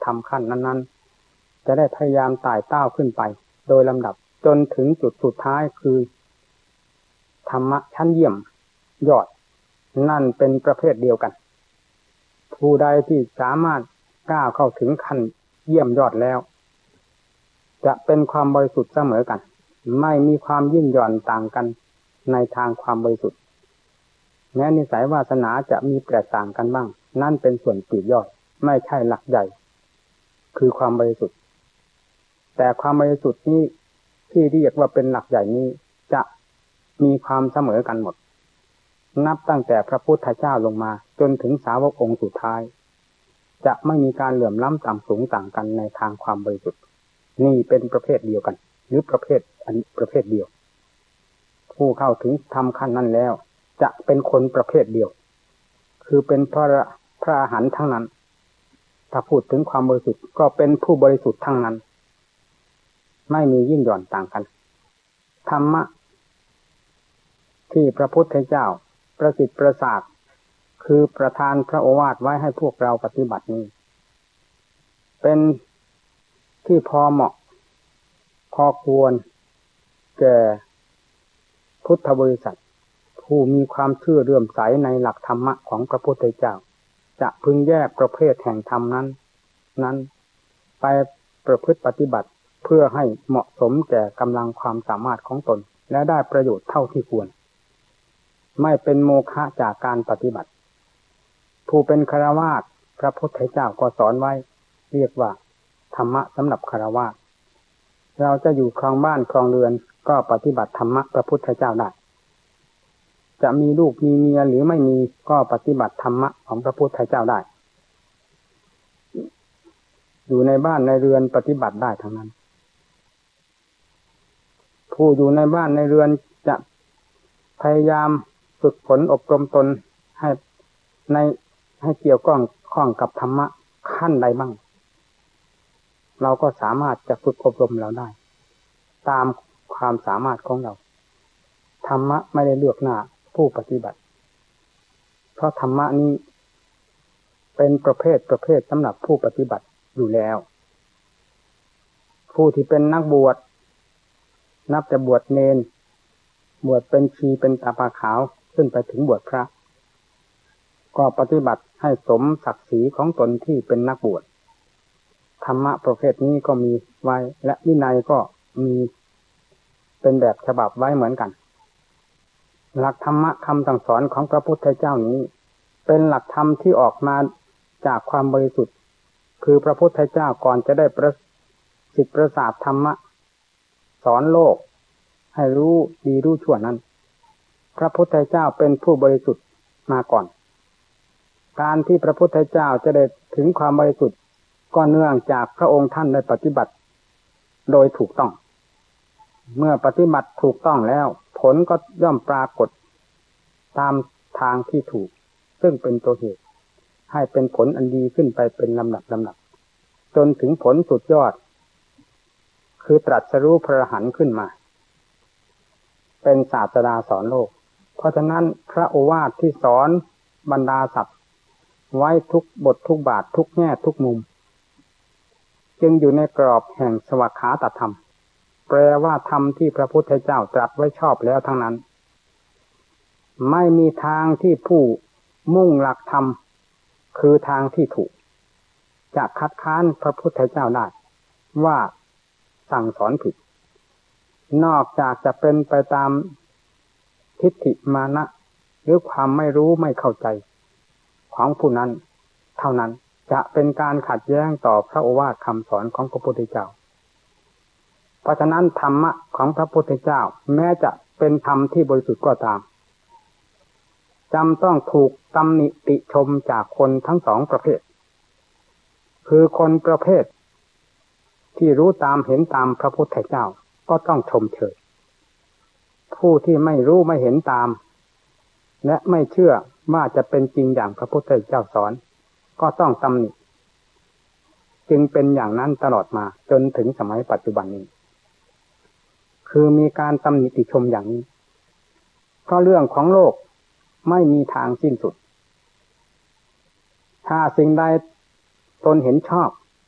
รมขั้นนั้นๆจะได้พยายามไต่เต้าขึ้นไปโดยลำดับจนถึงจุดสุดท้ายคือธรรมะชั้นเยี่ยมยอดนั่นเป็นประเภทเดียวกันผู้ใดที่สามารถก้าวเข้าถึงขั้นเยี่ยมยอดแล้วจะเป็นความบริสุทธิ์เสมอกันไม่มีความยิ่งหย่อนต่างกันในทางความบริสุทธิ์แม้นิสัยวาสนาจะมีแตกต่างกันบ้างนั่นเป็นส่วนปลีกย่อยไม่ใช่หลักใหญ่คือความบริสุทธิ์แต่ความบริสุทธิ์นี้ที่เรียกว่าเป็นหลักใหญ่นี้จะมีความเสมอกันหมดนับตั้งแต่พระพุทธเจ้าลงมาจนถึงสาวกองค์สุดท้ายจะไม่มีการเหลื่อมล้ำต่ำสูงต่างกันในทางความบริสุทธิ์นี่เป็นประเภทเดียวกันหรือประเภทเดียวผู้เข้าถึงธรรมขั้นนั้นแล้วจะเป็นคนประเภทเดียวคือเป็นพระอรหันต์ทั้งนั้นถ้าพูดถึงความบริสุทธิ์ก็เป็นผู้บริสุทธิ์ทั้งนั้นไม่มียิ่งหย่อนต่างกันธรรมะที่พระพุทธเจ้าประสิทธิ์ประสาทคือประทานพระโอวาทไว้ให้พวกเราปฏิบัตินี้เป็นที่พอเหมาะพอควรแก่พุทธบริษัทผู้มีความเชื่อเลื่อมใสในหลักธรรมะของพระพุทธเจ้าจะพึงแยกประเภทแห่งธรรมนั้นไปประพฤติปฏิบัติเพื่อให้เหมาะสมแก่กำลังความสามารถของตนและได้ประโยชน์เท่าที่ควรไม่เป็นโมฆะจากการปฏิบัติผู้เป็นฆราวาสพระพุทธเจ้าก็สอนไว้เรียกว่าธรรมะสำหรับฆราวาสเราจะอยู่ครองบ้านครองเรือนก็ปฏิบัติธรรมะพระพุทธเจ้าได้จะมีลูกมีเมียหรือไม่มีก็ปฏิบัติธรรมะของพระพุทธเจ้าได้อยู่ในบ้านในเรือนปฏิบัติได้ทั้งนั้นผู้อยู่ในบ้านในเรือนจะพยายามฝึกฝนอบรมตนให้เกี่ยวข้องกับธรรมะขั้นใดบ้างเราก็สามารถจะฝึกอบรมเราได้ตามความสามารถของเราธรรมะไม่ได้เลือกหน้าผู้ปฏิบัติเพราะธรรมะนี้เป็นประเภทสำหรับผู้ปฏิบัติอยู่แล้วผู้ที่เป็นนักบวชนับแต่บวชเนนบวชเป็นชีเป็นตาปาขาวขึ้นไปถึงบวชพระก็ปฏิบัติให้สมศักดิ์ศรีของตนที่เป็นนักบวชธรรมะประเภทนี้ก็มีไว้และวินัยก็มีเป็นแบบฉบับไว้เหมือนกันหลักธรรมะคำสั่งสอนของพระพุทธเจ้านี้เป็นหลักธรรมที่ออกมาจากความบริสุทธิ์คือพระพุทธเจ้าก่อนจะได้ประสิทธิ์ประสาทธรรมะสอนโลกให้รู้ดีรู้ชั่วนั้นพระพุทธเจ้าเป็นผู้บริสุทธิ์มาก่อนการที่พระพุทธเจ้าจะได้ถึงความบริสุทธิ์ก็เนื่องจากพระองค์ท่านได้ปฏิบัติโดยถูกต้องเมื่อปฏิบัติถูกต้องแล้วผลก็ย่อมปรากฏตามทางที่ถูกซึ่งเป็นตัวเหตุให้เป็นผลอันดีขึ้นไปเป็นลำดับจนถึงผลสุดยอดคือตรัสรู้พระอรหันต์ขึ้นมาเป็นศาสดาสอนโลกเพราะฉะนั้นพระโอวาทที่สอนบรรดาสัตว์ไว้ทุกบททุกบาททุกแง่ทุกมุมจึงอยู่ในกรอบแห่งสวากขาตธรรมแปลว่าธรรมที่พระพุทธเจ้าตรัสไว้ชอบแล้วทั้งนั้นไม่มีทางที่ผู้มุ่งหลักธรรมคือทางที่ถูกจะคัดค้านพระพุทธเจ้าได้ว่าสั่งสอนผิดนอกจากจะเป็นไปตามทิฏฐิมานะหรือความไม่รู้ไม่เข้าใจของผู้นั้นเท่านั้นจะเป็นการขัดแย้งต่อพระโอวาทคำสอนของพระพุทธเจ้าเพราะฉะนั้นธรรมะของพระพุทธเจ้าแม้จะเป็นธรรมที่บริสุทธิ์ก็ตามจำต้องถูกตำหนิติชมจากคนทั้งสองประเภทคือคนประเภทที่รู้ตามเห็นตามพระพุทธเจ้าก็ต้องชมเชยผู้ที่ไม่รู้ไม่เห็นตามและไม่เชื่อว่าจะเป็นจริงอย่างพระพุทธเจ้าสอนก็ต้องตำหนิจึงเป็นอย่างนั้นตลอดมาจนถึงสมัยปัจจุบันนี้คือมีการตำหนิติชมอย่างนี้เพราะเรื่องของโลกไม่มีทางสิ้นสุดถ้าสิ่งใดตนเห็นชอบ